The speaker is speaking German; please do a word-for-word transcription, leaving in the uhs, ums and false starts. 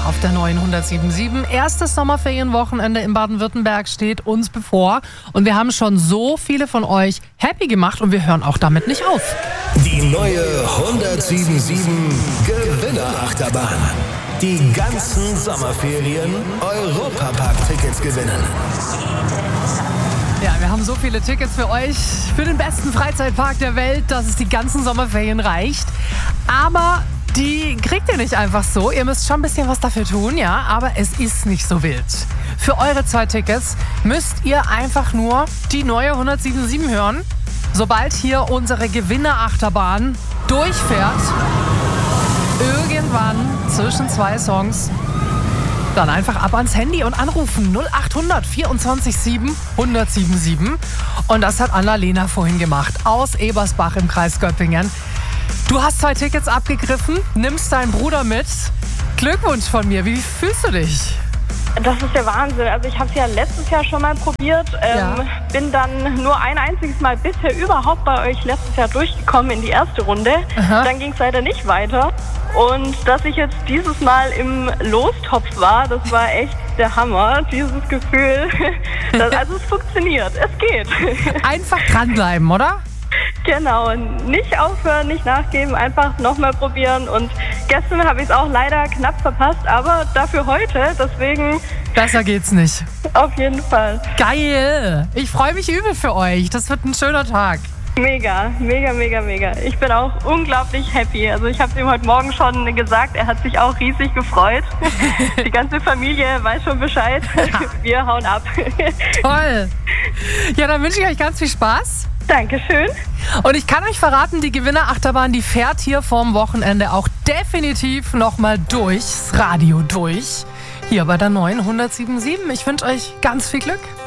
auf der neuen hundertsieben Komma sieben. Erstes Sommerferienwochenende in Baden-Württemberg steht uns bevor. Und wir haben schon so viele von euch happy gemacht und wir hören auch damit nicht auf. Die neue hundertsieben Komma sieben Gewinnerachterbahn. Die ganzen Sommerferien Europapark-Tickets gewinnen. Ja, wir haben so viele Tickets für euch, für den besten Freizeitpark der Welt, dass es die ganzen Sommerferien reicht. Aber die kriegt ihr nicht einfach so. Ihr müsst schon ein bisschen was dafür tun, ja. Aber es ist nicht so wild. Für eure zwei Tickets müsst ihr einfach nur die neue hundertsieben Komma sieben hören. Sobald hier unsere Gewinnerachterbahn durchfährt, irgendwann zwischen zwei Songs, dann einfach ab ans Handy und anrufen. null acht hundert vierundzwanzig sieben hundertsieben Komma sieben. Und das hat Anna-Lena vorhin gemacht. Aus Ebersbach im Kreis Göppingen. Du hast zwei Tickets abgegriffen, nimmst deinen Bruder mit. Glückwunsch von mir. Wie fühlst du dich? Das ist der Wahnsinn. Also ich habe es ja letztes Jahr schon mal probiert. Ähm, Ja. Bin dann nur ein einziges Mal bisher überhaupt bei euch letztes Jahr durchgekommen in die erste Runde. Aha. Dann ging es leider nicht weiter. Und dass ich jetzt dieses Mal im Lostopf war, das war echt der Hammer. Dieses Gefühl. Das, also es funktioniert. Es geht. Einfach dranbleiben, oder? Genau, nicht aufhören, nicht nachgeben, einfach nochmal probieren. Und gestern habe ich es auch leider knapp verpasst, aber dafür heute, deswegen Besser geht's nicht. auf jeden Fall. Geil. Ich freue mich übel für euch. Das wird ein schöner Tag. Mega, mega, mega, mega. Ich bin auch unglaublich happy. Also ich habe es ihm heute Morgen schon gesagt, er hat sich auch riesig gefreut. Die ganze Familie weiß schon Bescheid. Wir hauen ab. Toll. Ja, dann wünsche ich euch ganz viel Spaß. Dankeschön. Und ich kann euch verraten, die Gewinnerachterbahn, die fährt hier vorm Wochenende auch definitiv nochmal durchs Radio durch. Hier bei der neuen hundertsieben Komma sieben. Ich wünsche euch ganz viel Glück.